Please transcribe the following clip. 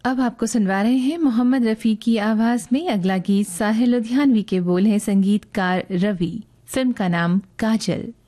अब आपको सुनवा रहे हैं मोहम्मद रफ़ी की आवाज में अगला गीत। साहिल लुधियानवी के बोल हैं, संगीतकार रवि। फिल्म का नाम काजल।